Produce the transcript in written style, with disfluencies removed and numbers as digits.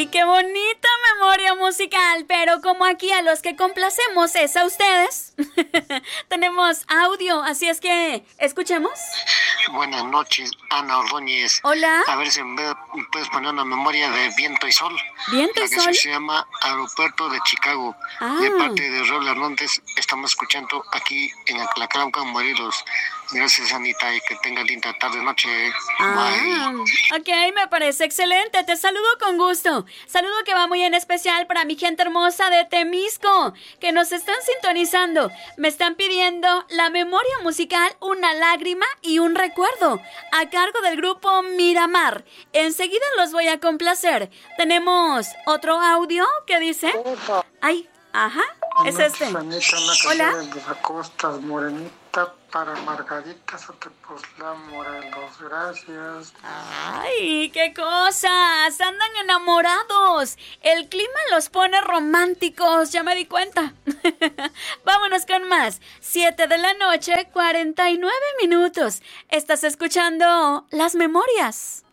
Qué bonita memoria musical, pero como aquí a los que complacemos es a ustedes, tenemos audio, así es que escuchemos. Buenas noches, Ana Ordóñez. Hola. A ver si me puedes poner una memoria de Viento y Sol. ¿Viento y La Sol? canción se llama Aeropuerto de Chicago. De parte de Raúl Hernández, estamos escuchando aquí en la Clauca, Morelos. Gracias, Anita, y que tenga linda tarde, noche. Bye. Ok, me parece excelente. Te saludo con gusto. Saludo que va muy en especial para mi gente hermosa de Temisco, que nos están sintonizando. Me están pidiendo la memoria musical Una lágrima y un recuerdo, a cargo del grupo Miramar. Enseguida los voy a complacer. Tenemos otro audio que dice... Ay, ajá, es este. Anita, una Hola. canción de los Acostas, Morenita, para Margarita Soteposlán, Morelos. Gracias. ¡Ay, qué cosas! Andan enamorados. El clima los pone románticos, ya me di cuenta. Vámonos con más. 7 de la noche, 49 minutos. Estás escuchando Las Memorias.